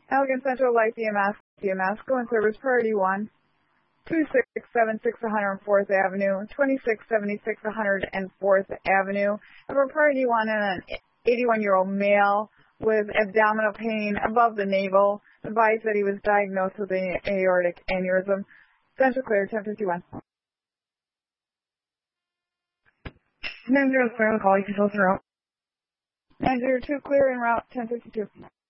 Allegan Central Life EMS, go in service priority 1, 2676 104th Avenue, 2676 104th Avenue. For priority 1 and an 81-year-old male with abdominal pain above the navel, advised that he was diagnosed with an aortic aneurysm. Central clear, 1051. 902 call, you can close the route. 902 clear en route, 1052.